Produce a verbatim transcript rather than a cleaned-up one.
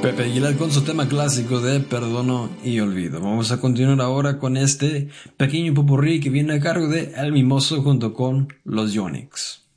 Pepe Aguilar con su tema clásico de Perdono y Olvido. Vamos a continuar ahora con este pequeño popurrí que viene a cargo de El Mimoso junto con los Yonix.